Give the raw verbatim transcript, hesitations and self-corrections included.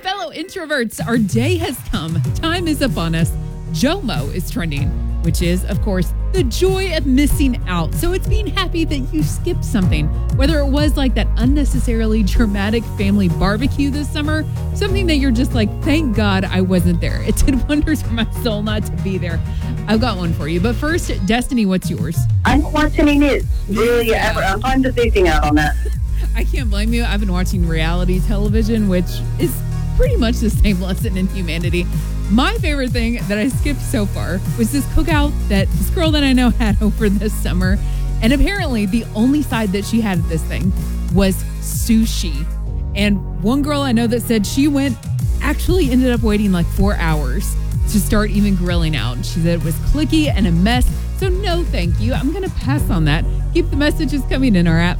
fellow introverts, our day has come. Time is upon us. JOMO is trending, which is, of course, the joy of missing out. So it's being happy that you skipped something, whether it was like that unnecessarily dramatic family barbecue this summer, something that you're just like, thank God I wasn't there. It did wonders for my soul not to be there. I've got one for you. But first, Destiny, what's yours? I don't watch any news. Really, ever. I'm, I'm just losing out on that. I can't blame you. I've been watching reality television, which is pretty much the same lesson in humanity. My favorite thing that I skipped so far was this cookout that this girl that I know had over this summer. And apparently the only side that she had at this thing was sushi. And one girl I know that said she went, actually ended up waiting like four hours to start even grilling out. She said it was clicky and a mess. So no, thank you. I'm going to pass on that. Keep the messages coming in our app.